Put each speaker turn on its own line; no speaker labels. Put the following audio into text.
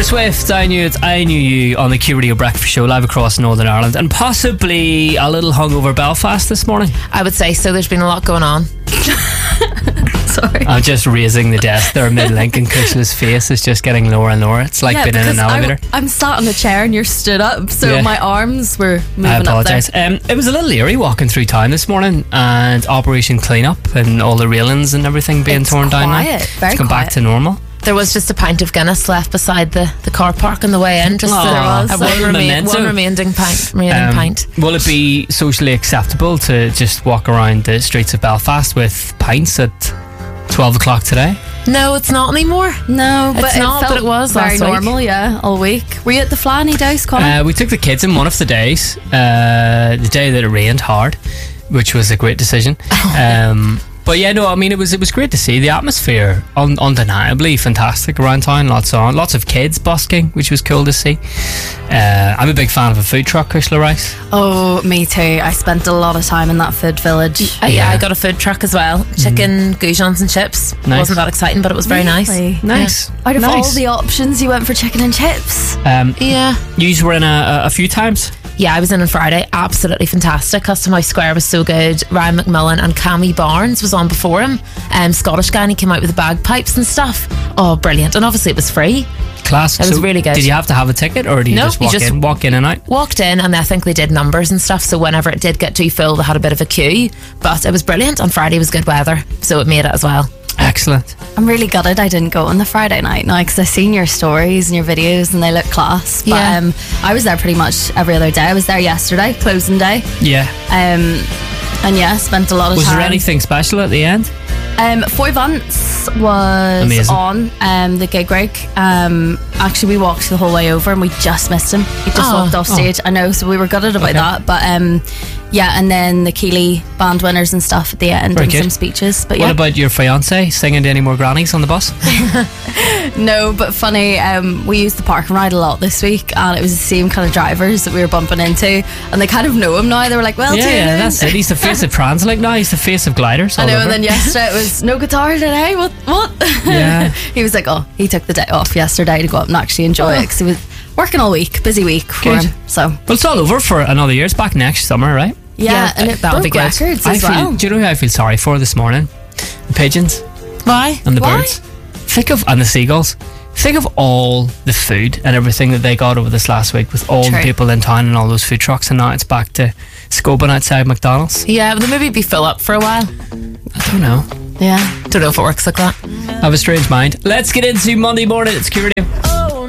Swift, I Knew It, I Knew You on the Q Radio Breakfast Show live across Northern Ireland, and possibly a little hungover Belfast this morning.
I would say so. There's been a lot going on. Sorry.
I'm just raising the desk there mid-link, and Kushala's face is just getting lower and lower. It's like being in an elevator.
I'm sat on a chair and you're stood up, so my arms were moving
I apologise.
up there.
It was a little eerie walking through town this morning, and Operation Clean-Up and all the railings and everything being torn down now.
Very
It's come back to normal.
There was just a pint of Guinness left beside the car park on the way in. Just
There was.
one remaining pint.
Will it be socially acceptable to just walk around the streets of Belfast with pints at 12 o'clock today?
No, it's not anymore.
No, but
it's not,
it felt
but it was
very
last week.
normal, yeah, all week. Were you at the Flanny Dose, Colin?
We took the kids in one of the days, the day that it rained hard, which was a great decision. But yeah, no, I mean, it was great to see. The atmosphere, undeniably fantastic around town. Lots of kids busking, which was cool to see. I'm a big fan of a food truck, Kushla Rice.
Oh, me too. I spent a lot of time in that food village.
Yeah, I got a food truck as well. Chicken, goujons and chips.
Nice.
Wasn't that exciting, but it was very nice.
Nice.
Yeah. Out of all the options, you went for chicken and chips.
Yeah.
You were in a few times?
Yeah, I was in on Friday. Absolutely fantastic. Custom House Square was so good. Ryan McMillan and Cammy Barnes was on before him. Scottish guy, and he came out with the bagpipes and stuff. Oh, brilliant. And obviously it was free.
Class.
It was really good.
Did you have to have a ticket, or do you just walk in and out?
Walked in, and I think they did numbers and stuff, so whenever it did get too full, they had a bit of a queue. But it was brilliant. On Friday was good weather, so it made it as well.
Excellent.
I'm really gutted I didn't go on the Friday night now, because I've seen your stories and your videos and they look class. But
Yeah.
I was there pretty much every other day. I was there yesterday, closing day.
Yeah.
And yeah, spent a lot of
Was
time.
there anything special at the end?
Foy Vance was
Amazing.
on the gig rig. Actually, we walked the whole way over and we just missed him. He just walked off stage. I know, so we were gutted about that. But yeah, and then the Keeley band winners and stuff at the end.
Very
and
good.
some speeches. But
What
yeah,
about your fiance singing to any more grannies on the bus?
no, but funny. We used the park and ride a lot this week, and it was the same kind of drivers that we were bumping into, and they kind of know him now. They were like, "Well,
yeah, that's it. He's the face of Translink now. He's the face of gliders.
I know."
all
And
over.
then yesterday it was no guitar today. What?
Yeah.
He was like, "Oh, he took the day off yesterday to go up and actually enjoy it, because he was working all week, busy week for
Good.
him." So
Well, it's all over for another year. It's back next summer, right?
yeah, and it
that'll
broke
be good.
records as well.
Do you know who I feel sorry for this morning? The pigeons
Why?
and the
Why?
birds. And the seagulls. Think of all the food and everything that they got over this last week with all the
True.
people in town and all those food trucks, and now it's back to scoping outside McDonald's.
Yeah, but they'll maybe be full up for a while.
I don't know.
Yeah.
Don't know if it works like that.
I have a strange mind. Let's get into Monday morning. It's Q Radio.